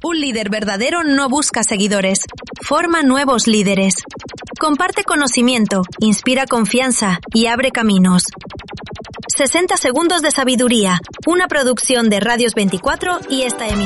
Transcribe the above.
Un líder verdadero no busca seguidores, forma nuevos líderes. Comparte conocimiento, inspira confianza y abre caminos. 60 segundos de sabiduría, una producción de Radios 24 y esta emisión.